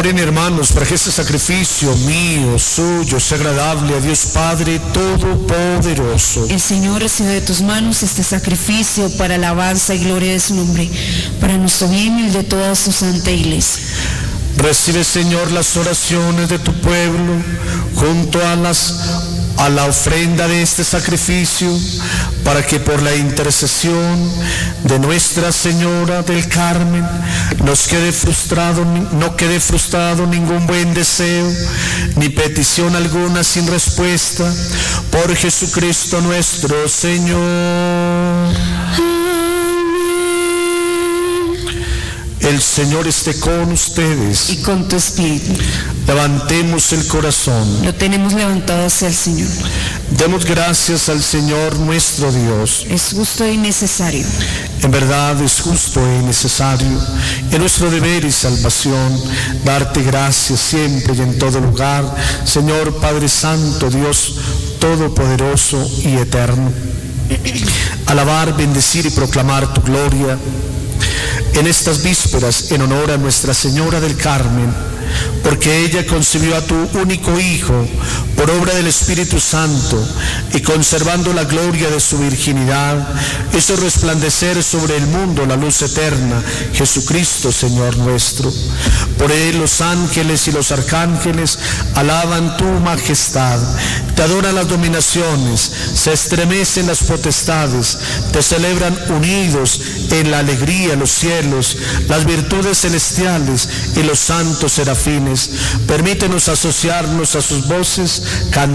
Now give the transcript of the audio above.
Oren, hermanos, para que este sacrificio mío, suyo, sea agradable a Dios Padre Todopoderoso. El Señor recibe de tus manos este sacrificio para alabanza y gloria de su nombre, para nuestro bien y el de toda su santa iglesia. Recibe, Señor, las oraciones de tu pueblo junto a la ofrenda de este sacrificio, para que por la intercesión de Nuestra Señora del Carmen no quede frustrado ningún buen deseo, ni petición alguna sin respuesta, por Jesucristo nuestro Señor. El Señor esté con ustedes. Y con tu espíritu. Levantemos el corazón. Lo tenemos levantado hacia el Señor. Demos gracias al Señor nuestro Dios. Es justo y necesario. En verdad es justo y necesario, en nuestro deber y salvación, darte gracias siempre y en todo lugar, Señor Padre Santo, Dios Todopoderoso y Eterno. Alabar, bendecir y proclamar tu gloria en estas vísperas en honor a Nuestra Señora del Carmen, porque ella concibió a tu único Hijo por obra del Espíritu Santo, y conservando la gloria de su virginidad, hizo resplandecer sobre el mundo la luz eterna, Jesucristo Señor nuestro. Por él los ángeles y los arcángeles alaban tu majestad, te adoran las dominaciones, se estremecen las potestades, te celebran unidos en la alegría los cielos, las virtudes celestiales y los santos serafines. Permítenos asociarnos a sus voces,